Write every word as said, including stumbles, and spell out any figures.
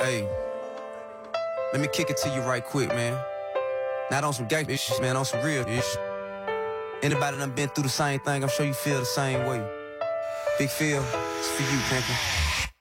Hey, let me kick it to you right quick, man. Not on some gangsta shit, man, on some real shit. Anybody done been through the same thing, I'm sure you feel the same way. Big Phil, it's for you, Pimpin'.